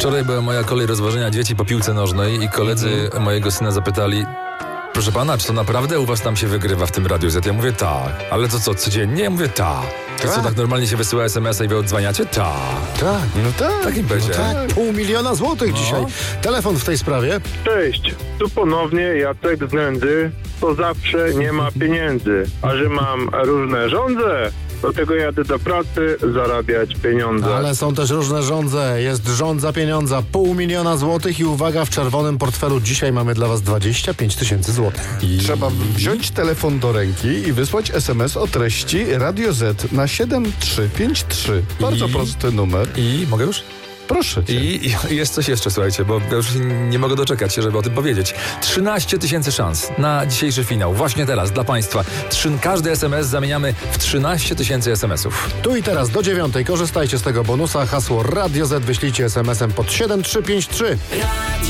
Wczoraj była moja kolej rozważenia dzieci po piłce nożnej i koledzy mojego syna zapytali: proszę pana, czy to naprawdę u was tam się wygrywa w tym Radiu Z? Ja mówię tak. Ale to co, codziennie? Ja mówię tak. To co, tak normalnie się wysyła SMS-a i wy odzwaniacie? Tak. Tak, no tak. Takim będzie. No tak. 500 000 złotych dzisiaj. Telefon w tej sprawie. Cześć, tu ponownie Jacek z Nędzy. To zawsze nie ma pieniędzy. A że mam różne żądze, do tego jadę do pracy zarabiać pieniądze. Ale są też różne żądze. Jest żądza pieniądza 500 000 złotych i uwaga, w czerwonym portfelu dzisiaj mamy dla was 25 000 złotych. Trzeba wziąć telefon do ręki i wysłać SMS o treści Radio Z na 7353. Bardzo prosty numer. I mogę już? Proszę cię. I jest coś jeszcze, słuchajcie, bo ja już nie mogę doczekać się, żeby o tym powiedzieć. 13 000 szans na dzisiejszy finał. Właśnie teraz dla państwa. Każdy SMS zamieniamy w 13 000 SMS-ów. Tu i teraz do 9 korzystajcie z tego bonusa. Hasło Radio Z wyślijcie SMS-em pod 7353.